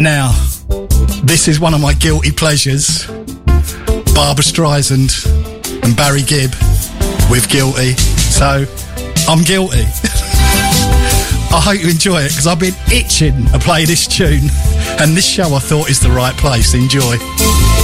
Now, this is one of my guilty pleasures. Barbra Streisand and Barry Gibb with Guilty. So, I'm guilty. I hope you enjoy it, because I've been itching to play this tune, and this show I thought is the right place. Enjoy.